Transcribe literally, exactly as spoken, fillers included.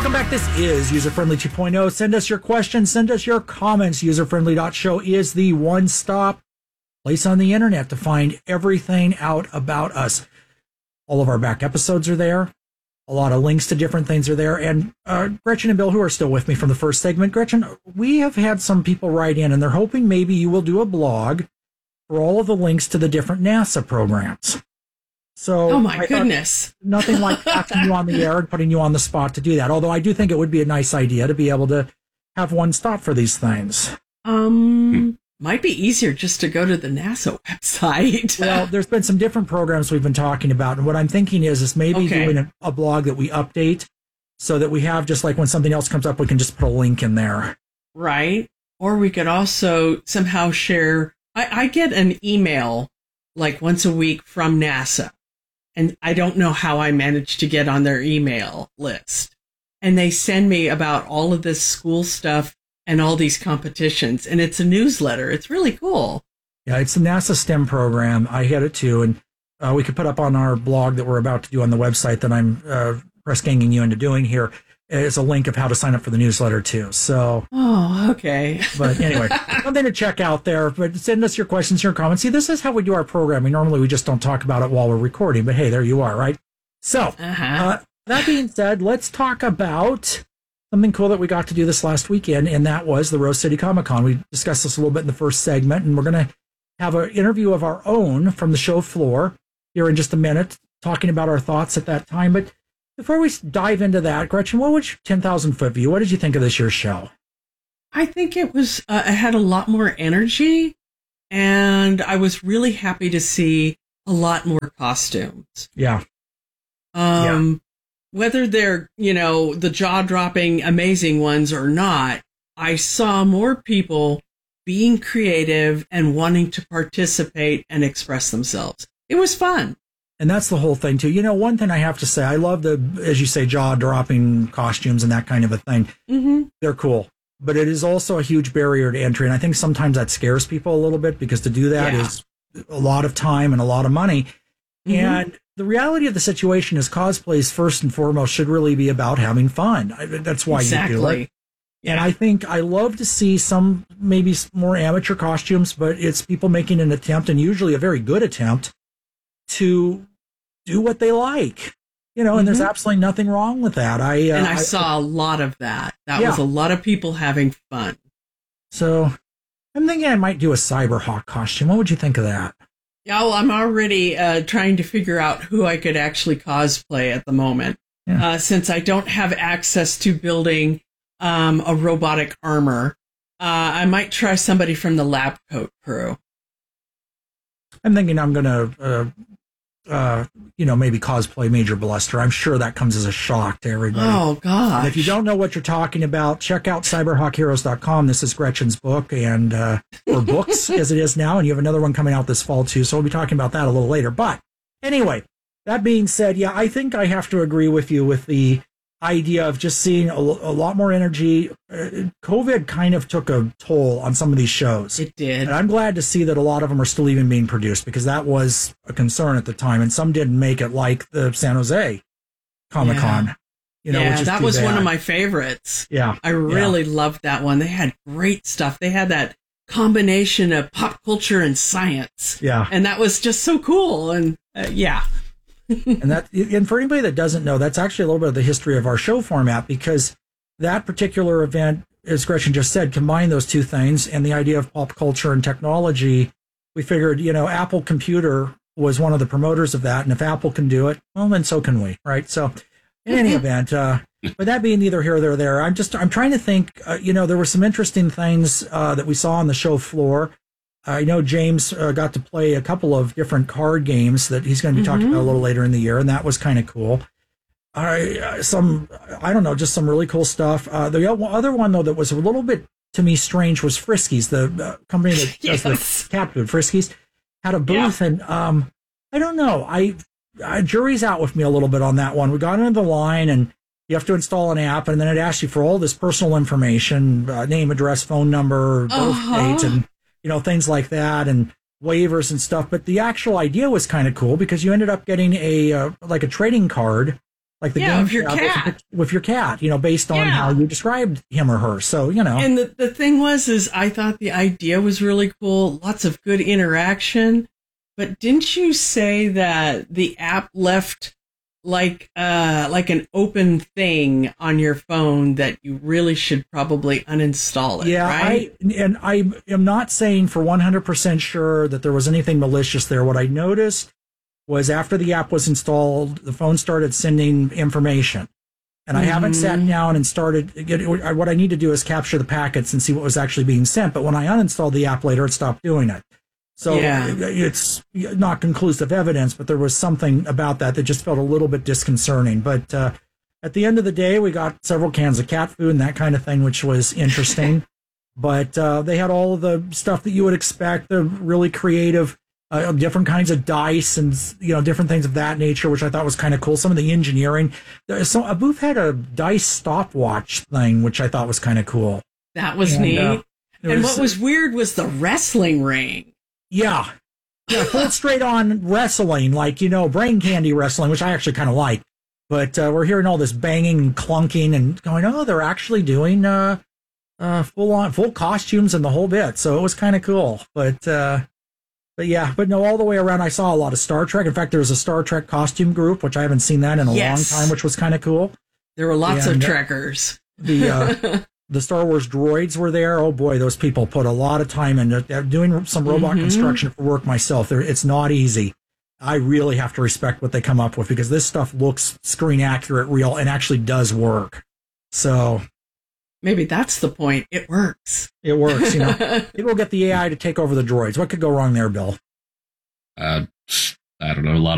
Welcome back. This is User Friendly two point oh. Send us your questions. Send us your comments. user friendly dot show is the one-stop place on the internet to find everything out about us. All of our back episodes are there. A lot of links to different things are there. And uh, Gretchen and Bill, who are still with me from the first segment. Gretchen, we have had some people write in, and they're hoping maybe you will do a blog for all of the links to the different NASA programs. So, oh my I goodness. Nothing like asking you on the air and putting you on the spot to do that. Although I do think it would be a nice idea to be able to have one stop for these things. Um, might be easier just to go to the NASA website. Well, there's been some different programs we've been talking about. And what I'm thinking is, is maybe Okay. doing a, a blog that we update so that we have just like when something else comes up, we can just put a link in there. Right. Or we could also somehow share. I, I get an email like once a week from NASA. And I don't know how I managed to get on their email list. And they send me about all of this school stuff and all these competitions. And it's a newsletter. It's really cool. Yeah, it's the NASA STEM program. I had it too. And uh, we could put up on our blog that we're about to do on the website that I'm uh, press ganging you into doing here is a link of how to sign up for the newsletter too. So, oh, okay. But anyway, something to check out there. But send us your questions, your comments. See, this is how we do our programming. Normally, we just don't talk about it while we're recording. But hey, there you are, right? So, uh-huh. uh, that being said, let's talk about something cool that we got to do this last weekend, and that was the Rose City Comic Con. We discussed this a little bit in the first segment, and we're going to have an interview of our own from the show floor here in just a minute, talking about our thoughts at that time. But before we dive into that, Gretchen, what was your ten thousand foot view? What did you think of this year's show? I think it was, uh, it had a lot more energy, and I was really happy to see a lot more costumes. Yeah. Um, yeah. Whether they're, you know, the jaw-dropping, amazing ones or not, I saw more people being creative and wanting to participate and express themselves. It was fun. And that's the whole thing, too. You know, one thing I have to say, I love the, as you say, jaw-dropping costumes and that kind of a thing. Mm-hmm. They're cool. But it is also a huge barrier to entry. And I think sometimes that scares people a little bit because to do that yeah. is a lot of time and a lot of money. Mm-hmm. And the reality of the situation is cosplays, first and foremost, should really be about having fun. I, that's why exactly. you do it. Yeah. And I think I love to see some maybe more amateur costumes, but it's people making an attempt, and usually a very good attempt, to do what they like. You know, and mm-hmm. there's absolutely nothing wrong with that. I uh, And I, I I, saw a lot of that. That yeah. was a lot of people having fun. So I'm thinking I might do a Cyberhawk costume. What would you think of that? Yeah, well, I'm already uh, trying to figure out who I could actually cosplay at the moment. Yeah. Uh, since I don't have access to building um, a robotic armor, uh, I might try somebody from the lab coat crew. I'm thinking I'm going to, uh, uh, you know, maybe cosplay Major Bluster. I'm sure that comes as a shock to everybody. Oh, gosh. And if you don't know what you're talking about, check out cyberhawk heroes dot com. This is Gretchen's book, and uh, or books as it is now, and you have another one coming out this fall, too, so we'll be talking about that a little later. But anyway, that being said, yeah, I think I have to agree with you with the idea of just seeing a, a lot more energy. Uh, COVID kind of took a toll on some of these shows. It did. And I'm glad to see that a lot of them are still even being produced, because that was a concern at the time, and some didn't make it, like the San Jose Comic-Con. Yeah. You know, yeah, which is that too was bad. one of my favorites. Yeah. I really yeah. loved that one. They had great stuff. They had that combination of pop culture and science. Yeah. And that was just so cool. And uh, yeah. and that, and for anybody that doesn't know, that's actually a little bit of the history of our show format, because that particular event, as Gretchen just said, combined those two things, and the idea of pop culture and technology. We figured, you know, Apple Computer was one of the promoters of that, and if Apple can do it, well, then so can we, right? So, in any event, uh, but that being neither here nor there, I'm just I'm trying to think. Uh, you know, there were some interesting things uh, that we saw on the show floor. I know James uh, got to play a couple of different card games that he's going to be talking mm-hmm. about a little later in the year, and that was kind of cool. I uh, some I don't know, just some really cool stuff. Uh, the other one though that was a little bit to me strange was Friskies, the uh, company that yes. does the cat food. Friskies had a booth, yeah. and um, I don't know. I, I jury's out with me a little bit on that one. We got into the line, and you have to install an app, and then it asks you for all this personal information, uh, name, address, phone number, birth uh-huh. date, and you know, things like that, and waivers and stuff. But the actual idea was kind of cool, because you ended up getting a uh, like a trading card like the Yeah, game with your chat cat. With, with your cat, you know, based on Yeah. how you described him or her. So, you know. And the, the thing was, is I thought the idea was really cool. Lots of good interaction. But didn't you say that the app left like uh like an open thing on your phone that you really should probably uninstall it? Yeah, right? I and I am not saying for one hundred percent sure that there was anything malicious there. What I noticed was after the app was installed, the phone started sending information. And I mm-hmm. haven't sat down and started, what I need to do is capture the packets and see what was actually being sent. But when I uninstalled the app later, it stopped doing it. So yeah. it's not conclusive evidence, but there was something about that that just felt a little bit disconcerting. But uh, at the end of the day, we got several cans of cat food and that kind of thing, which was interesting. But uh, they had all of the stuff that you would expect, the really creative, uh, different kinds of dice and, you know, different things of that nature, which I thought was kind of cool. Some of the engineering. So a booth had a dice stopwatch thing, which I thought was kind of cool. That was and, neat. Uh, and was, what was weird was the wrestling ring. Yeah. Yeah, full straight on wrestling, like, you know, brain candy wrestling, which I actually kind of like. But uh, we're hearing all this banging and clunking and going, oh, they're actually doing uh, uh, full on, full costumes and the whole bit. So it was kind of cool. But, uh, but yeah, but no, all the way around, I saw a lot of Star Trek. In fact, there was a Star Trek costume group, which I haven't seen that in a yes. long time, which was kind of cool. There were lots and, of trekkers. The uh, the Star Wars droids were there. Oh boy, those people put a lot of time into doing some robot mm-hmm. construction for work myself. They're, it's not easy. I really have to respect what they come up with because this stuff looks screen accurate, real, and actually does work. So maybe that's the point. It works. It works. You know, it will get the A I to take over the droids. What could go wrong there, Bill? Uh, I don't know. A lot